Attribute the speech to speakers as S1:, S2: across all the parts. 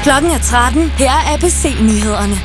S1: Klokken er 13. Her er ABC-nyhederne.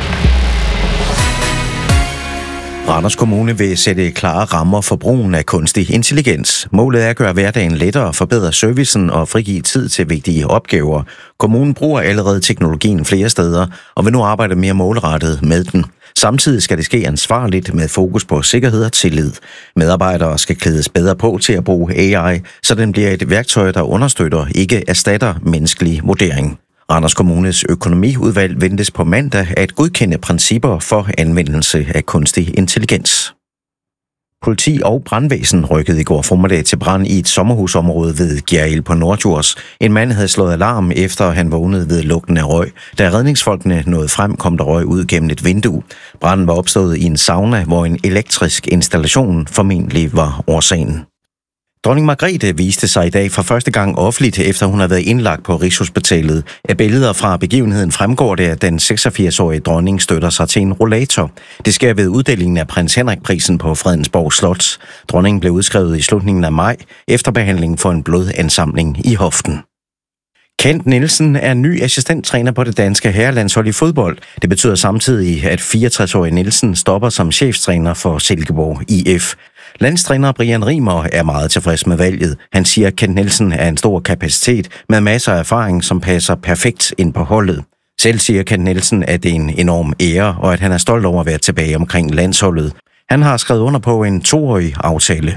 S2: Randers Kommune vil sætte klare rammer for brugen af kunstig intelligens. Målet er at gøre hverdagen lettere, forbedre servicen og frigive tid til vigtige opgaver. Kommunen bruger allerede teknologien flere steder og vil nu arbejde mere målrettet med den. Samtidig skal det ske ansvarligt med fokus på sikkerhed og tillid. Medarbejdere skal klædes bedre på til at bruge AI, så den bliver et værktøj, der understøtter, ikke erstatter menneskelig vurdering. Randers Kommunes økonomiudvalg ventes på mandag at godkende principper for anvendelse af kunstig intelligens. Politi og brandvæsen rykkede i går formiddag til brand i et sommerhusområde ved Gjerrild på Nordjurs. En mand havde slået alarm, efter han vågnede ved lugten af røg. Da redningsfolkene nåede frem, kom der røg ud gennem et vindue. Branden var opstået i en sauna, hvor en elektrisk installation formentlig var årsagen. Dronning Margrethe viste sig i dag for første gang offentligt, efter hun har været indlagt på Rigshospitalet. Af billeder fra begivenheden fremgår det, at den 86-årige dronning støtter sig til en rollator. Det sker ved uddelingen af Prins Henrik-prisen på Fredensborg Slot. Dronningen blev udskrevet i slutningen af maj efter behandling for en blodansamling i hoften. Kent Nielsen er ny assistenttræner på det danske herrelandshold i fodbold. Det betyder samtidig, at 64-årige Nielsen stopper som cheftræner for Silkeborg IF. Landstræner Brian Rimer er meget tilfreds med valget. Han siger, at Kent Nielsen er en stor kapacitet med masser af erfaring, som passer perfekt ind på holdet. Selv siger Kent Nielsen, at det er en enorm ære, og at han er stolt over at være tilbage omkring landsholdet. Han har skrevet under på en 2-årig aftale.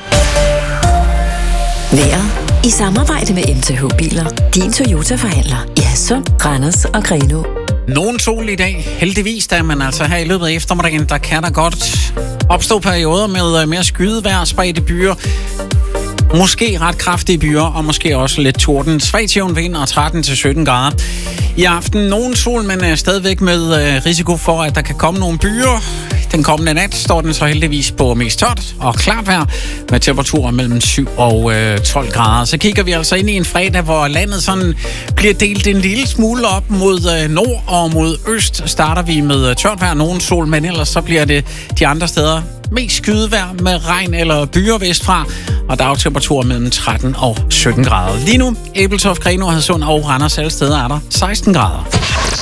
S3: Vejret i samarbejde med MTH Biler. Din Toyota-forhandler i Hadsund, Randers og Grenaa.
S4: Nogen sol i dag, heldigvis da, men altså her i løbet af eftermiddagen, der kan der godt opstå perioder med mere skydevejr, spredte byer, måske ret kraftige byer, og måske også lidt torden. Svag til jævn vind og 13-17 grader. I aften nogen sol, men stadigvæk med risiko for, at der kan komme nogle byer. Den kommende nat står den så heldigvis på mest tørt og klart vejr med temperaturer mellem 7 og 12 grader. Så kigger vi altså ind i en fredag, hvor landet sådan bliver delt en lille smule op mod nord og mod øst. Starter vi med tørt vejr, nogen sol, men ellers så bliver det de andre steder mest skydevejr med regn eller byer vestfra, og dagtemperaturer mellem 13 og 17 grader. Lige nu, Ebeltoft, Grenaa, Hadsund og Randers alle steder er der 16 grader.